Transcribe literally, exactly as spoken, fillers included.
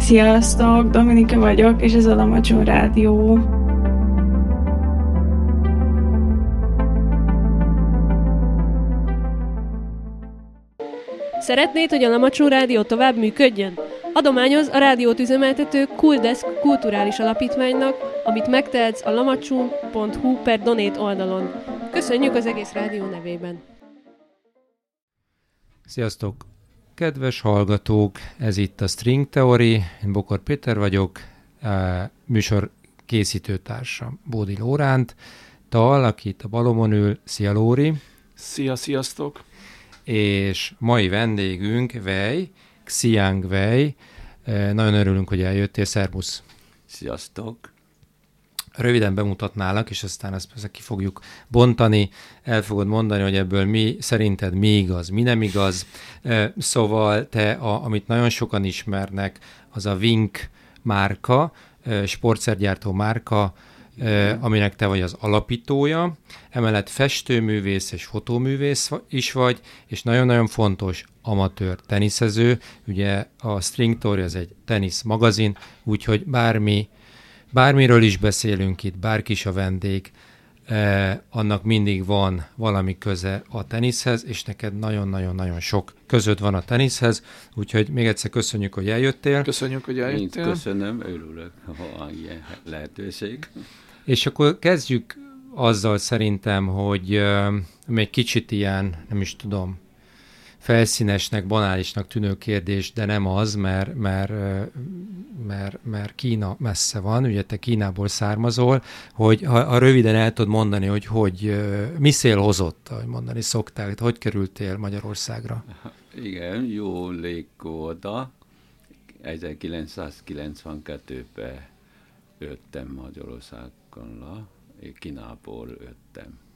Sziasztok, Dominika vagyok, és ez a Lamacson Rádió. Szeretnéd, hogy a Lamacson Rádió tovább működjön? Adományoz a rádiót üzemeltető Cooldesk kulturális alapítványnak, amit megtehetsz a lamacson pont hu per donate oldalon. Köszönjük az egész rádió nevében! Sziasztok! Kedves hallgatók, ez itt a String Theory, én Bokor Péter vagyok, műsor készítőtársa Bódi Lóránt, Tal, aki itt a balomon ül, szia Lóri! Szia, sziasztok! És mai vendégünk Vej, Xiang Vej, nagyon örülünk, hogy eljöttél, szervusz! Sziasztok! Röviden bemutatnálak, és aztán ezt persze ki fogjuk bontani, el fogod mondani, hogy ebből mi szerinted mi igaz, mi nem igaz. Szóval te, a, amit nagyon sokan ismernek, az a Wink márka, sportszergyártó márka, aminek te vagy az alapítója, emellett festőművész és fotóművész is vagy, és nagyon-nagyon fontos amatőr teniszező. Ugye a String Theory az egy tenisz magazin, úgyhogy bármi Bármiről is beszélünk itt, bárki is a vendég, eh, annak mindig van valami köze a teniszhez, és neked nagyon-nagyon-nagyon sok közöd van a teniszhez, úgyhogy még egyszer köszönjük, hogy eljöttél. Köszönjük, hogy eljöttél. Én köszönöm, örülök, ha van ilyen lehetőség. És akkor kezdjük azzal szerintem, hogy eh, még kicsit ilyen, nem is tudom, felszínesnek, banálisnak tűnő kérdés, de nem az, mert, mert, mert, mert Kína messze van, ugye te Kínából származol, hogy ha, ha röviden el tudod mondani, hogy, hogy mi szél hozott, ahogy mondani szoktál, hogy kerültél Magyarországra? Igen, jó légkóda. ezerkilencszázkilencvenkettőben jöttem Magyarországra, Kínából jöttem.